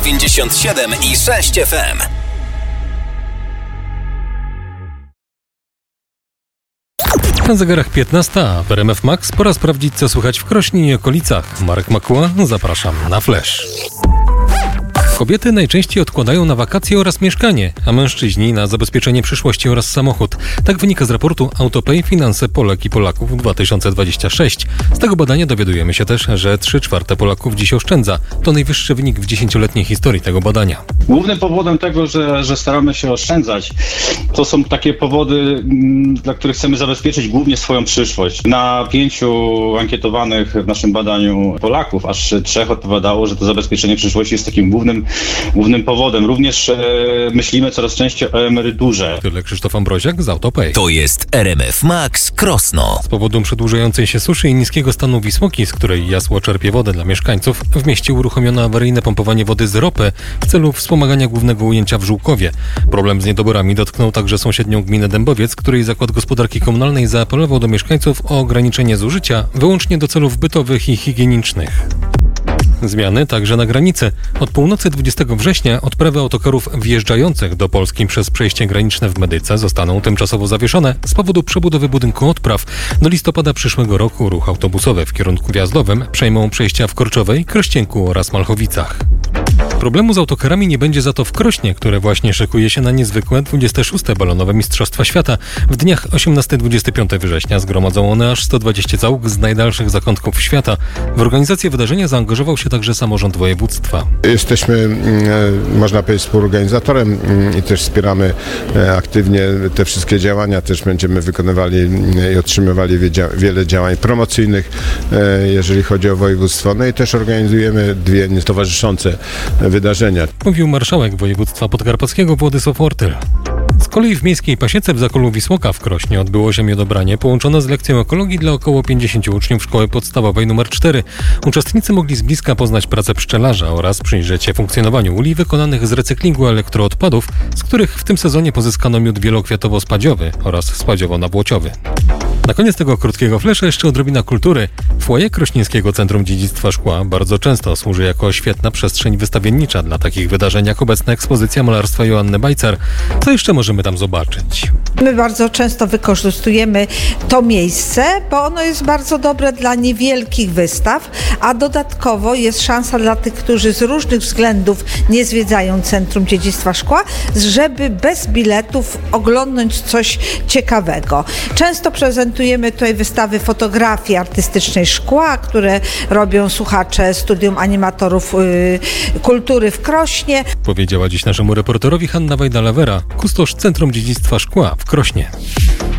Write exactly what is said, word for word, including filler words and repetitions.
pięćdziesiąt siedem i sześć F M. Na zegarach piętnasta, a w R M F Max pora sprawdzić, co słychać w Krośnie i okolicach. Marek Makuła, zapraszam na Flash. Kobiety najczęściej odkładają na wakacje oraz mieszkanie, a mężczyźni na zabezpieczenie przyszłości oraz samochód. Tak wynika z raportu Autopay Finanse Polek i Polaków dwa tysiące dwudziesty szósty. Z tego badania dowiadujemy się też, że trzy czwarte Polaków dziś oszczędza. To najwyższy wynik w dziesięcioletniej historii tego badania. Głównym powodem tego, że, że staramy się oszczędzać, to są takie powody, dla których chcemy zabezpieczyć głównie swoją przyszłość. Na pięciu ankietowanych w naszym badaniu Polaków aż trzech odpowiadało, że to zabezpieczenie przyszłości jest takim głównym Głównym powodem. Również e, myślimy coraz częściej o emeryturze. Tyle Krzysztof Ambroziak z Autopay. To jest R M F Max Krosno. Z powodu przedłużającej się suszy i niskiego stanu Wisłoki, z której Jasło czerpie wodę dla mieszkańców, w mieście uruchomiono awaryjne pompowanie wody z ropy w celu wspomagania głównego ujęcia w Żółkowie. Problem z niedoborami dotknął także sąsiednią gminę Dębowiec, której Zakład Gospodarki Komunalnej zaapelował do mieszkańców o ograniczenie zużycia wyłącznie do celów bytowych i higienicznych. Zmiany także na granicy. Od północy dwudziestego września odprawy autokarów wjeżdżających do Polski przez przejście graniczne w Medyce zostaną tymczasowo zawieszone z powodu przebudowy budynku odpraw. Do listopada przyszłego roku ruch autobusowy w kierunku wjazdowym przejmą przejścia w Korczowej, Krościenku oraz Malchowicach. Problemu z autokarami nie będzie za to w Krośnie, które właśnie szykuje się na niezwykłe dwudzieste szóste balonowe Mistrzostwa Świata. W dniach osiemnastego do dwudziestego piątego września zgromadzą one aż sto dwadzieścia załóg z najdalszych zakątków świata. W organizację wydarzenia zaangażował się także samorząd województwa. Jesteśmy, można powiedzieć, współorganizatorem i też wspieramy aktywnie te wszystkie działania. Też będziemy wykonywali i otrzymywali wiele działań promocyjnych, jeżeli chodzi o województwo. No i też organizujemy dwie towarzyszące wydarzenia. Mówił marszałek województwa podkarpackiego Władysław Ortyl. Z kolei w miejskiej pasiece w Zakolu Wisłoka w Krośnie odbyło się miodobranie połączone z lekcją ekologii dla około pięćdziesięciu uczniów szkoły podstawowej numer cztery. Uczestnicy mogli z bliska poznać pracę pszczelarza oraz przyjrzeć się funkcjonowaniu uli wykonanych z recyklingu elektroodpadów, z których w tym sezonie pozyskano miód wielokwiatowo-spadziowy oraz spadziowo-nabłociowy. Na koniec tego krótkiego flesza jeszcze odrobina kultury. Foyer Krośnieńskiego Centrum Dziedzictwa Szkła bardzo często służy jako świetna przestrzeń wystawiennicza dla takich wydarzeń jak obecna ekspozycja malarstwa Joanny Bajcar. Co jeszcze możemy tam zobaczyć? My bardzo często wykorzystujemy to miejsce, bo ono jest bardzo dobre dla niewielkich wystaw, a dodatkowo jest szansa dla tych, którzy z różnych względów nie zwiedzają Centrum Dziedzictwa Szkła, żeby bez biletów oglądnąć coś ciekawego. Często prezentujemy tutaj wystawy fotografii artystycznej szkła, które robią słuchacze Studium Animatorów yy, Kultury w Krośnie. Powiedziała dziś naszemu reporterowi Hanna Wajda-Lewera, kustosz Centrum Dziedzictwa Szkła w Krośnie.